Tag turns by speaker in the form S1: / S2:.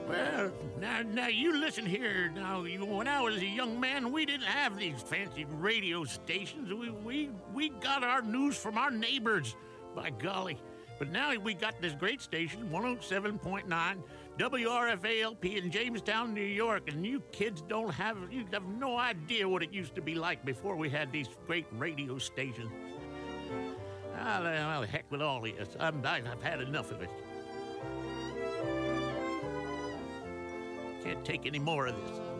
S1: Well, now you listen here. Now, when I was a young man, we didn't have these fancy radio stations. We got our news from our neighbors, by golly. But now we got this great station, 107.9 WRFALP in Jamestown, New York, and you kids you have no idea what it used to be like before we had these great radio stations. Well, heck with all this. I've had enough of it. Can't take any more of this.